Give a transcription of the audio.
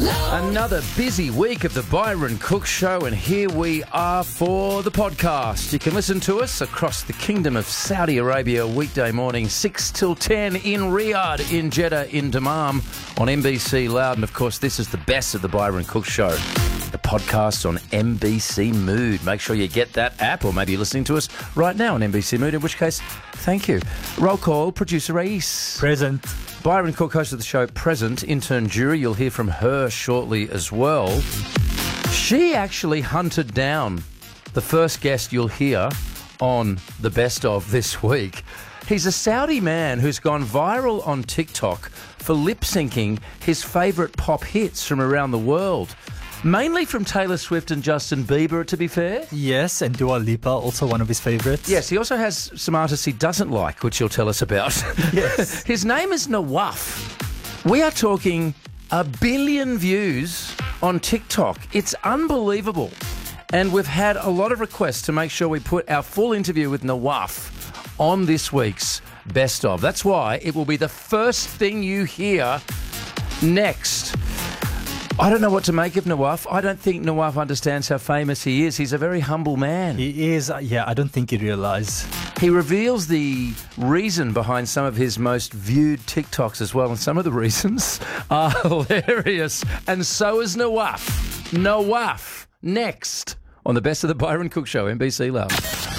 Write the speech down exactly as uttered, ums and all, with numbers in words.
Another busy week of the Byron Cook Show, and here we are for the podcast. You can listen to us across the Kingdom of Saudi Arabia weekday morning, six till ten in Riyadh, in Jeddah, in Dammam, on M B C Loud. And, of course, this is the best of the Byron Cook Show, the podcast on M B C Mood. Make sure you get that app, or maybe you're listening to us right now on M B C Mood, in which case, thank you. Roll call, producer Rais. Present. Byron Cook, host of the show, present. Intern Jury, you'll hear from her shortly as well. She actually hunted down the first guest you'll hear on the best of this week. He's a Saudi man who's gone viral on TikTok for lip-syncing his favourite pop hits from around the world. Mainly from Taylor Swift and Justin Bieber, to be fair. Yes, and Dua Lipa, also one of his favourites. Yes, he also has some artists he doesn't like, which he'll tell us about. Yes. His name is Nawaf. We are talking a billion views on TikTok. It's unbelievable. And we've had a lot of requests to make sure we put our full interview with Nawaf on this week's Best Of. That's why it will be the first thing you hear next. I don't know what to make of Nawaf. I don't think Nawaf understands how famous he is. He's a very humble man. He is, uh, yeah, I don't think he realised. He reveals the reason behind some of his most viewed TikToks as well, and some of the reasons are hilarious. And so is Nawaf. Nawaf, next on the Best of the Byron Cook Show, M B C Love.